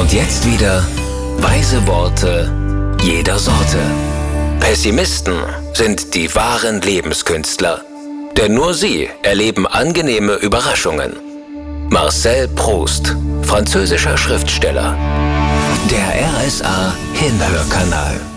Und jetzt wieder weise Worte jeder Sorte. Pessimisten sind die wahren Lebenskünstler, denn nur sie erleben angenehme Überraschungen. Marcel Proust, französischer Schriftsteller. Der RSA Hinhörkanal.